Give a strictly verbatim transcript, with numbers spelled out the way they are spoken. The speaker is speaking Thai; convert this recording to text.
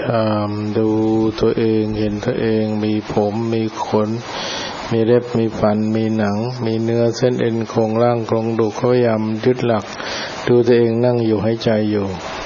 ามดูตัวเองเห็นตัวเองมีผมมีขนมีเล็บมีฟันมีหนังมีเนื้อเส้นเอ็นโครงร่างโครงดุพยายามยึดหลักดูตัวเองนั่งอยู่หายใจอยู่